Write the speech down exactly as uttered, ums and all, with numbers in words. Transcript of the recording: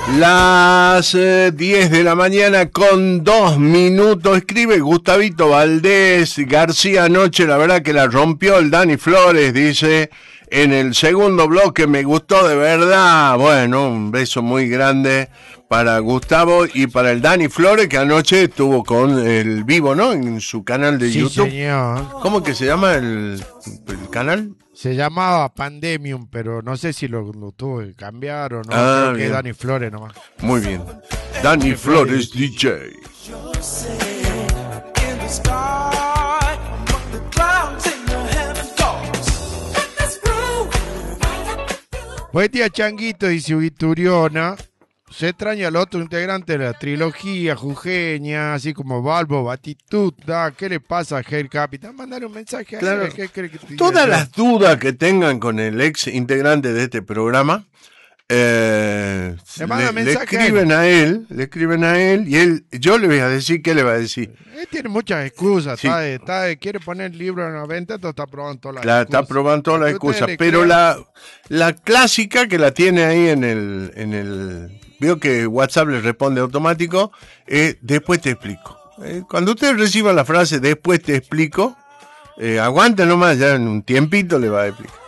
Las eh, diez de la mañana con dos minutos. Escribe Gustavito Valdés García anoche, la verdad que la rompió el Dani Flores, dice. En el segundo bloque me gustó de verdad. Bueno, un beso muy grande para Gustavo y para el Dani Flores, que anoche estuvo con el vivo, ¿no? En su canal de sí, YouTube. Señor. ¿Cómo que se llama el, el canal? Se llamaba Pandemium, pero no sé si lo, lo tuvo que cambiar o no. Ah, Creo que bien. es Dani Flores nomás. Muy bien. Dani Flores D J. Buen día, Changuito, dice Vituriona. Se extraña al otro integrante de la trilogía jujeña, así como Balbo, Batituta. ¿Qué le pasa a Hair Capital? Mandale un mensaje a Claro. él. ¿Qué cree que te Todas diga? las dudas que tengan con el ex integrante de este programa, eh, Le manda le, le mensaje a escriben a él, le escriben a él y él, yo le voy a decir qué le va a decir. Él tiene muchas excusas. Sí. Está, de- está de- quiere poner el libro en la venta, entonces está probando todas las La, excusas. está probando todas las Que ustedes excusas, le pero crean. la, la clásica que la tiene ahí en el, en el, veo que WhatsApp le responde automático, es después te explico. Eh, cuando ustedes reciban la frase después te explico, eh, aguanta nomás, ya en un tiempito le va a explicar.